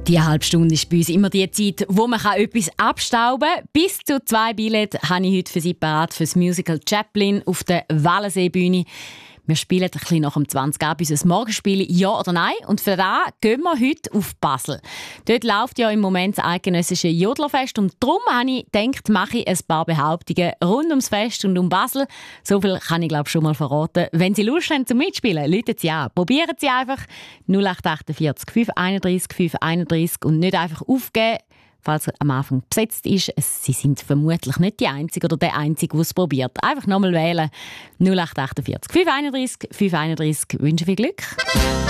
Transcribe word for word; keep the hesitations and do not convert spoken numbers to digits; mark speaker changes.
Speaker 1: Die halbe Stunde ist bei uns immer die Zeit, wo man etwas abstauben kann. Bis zu zwei Billette habe ich heute für Sie parat für das Musical Chaplin auf der Wallenseebühne. Wir spielen ein bisschen nach dem zwanzig Uhr unser Morgenspiel «Ja oder Nein». Und für das gehen wir heute auf Basel. Dort läuft ja im Moment das eidgenössische Jodlerfest. Und darum habe ich gedacht, mache ich ein paar Behauptungen rund ums Fest und um Basel. So viel kann ich glaube schon mal verraten. Wenn Sie Lust haben zum Mitspielen, rufen Sie an. Probieren Sie einfach null acht achtundvierzig fünf einunddreißig fünf einunddreißig und nicht einfach aufgeben, falls er am Anfang besetzt ist. Sie sind vermutlich nicht die Einzige oder der Einzige, der es probiert. Einfach nochmal wählen. null acht achtundvierzig fünf einunddreißig fünf einunddreißig. Wünsche viel Glück.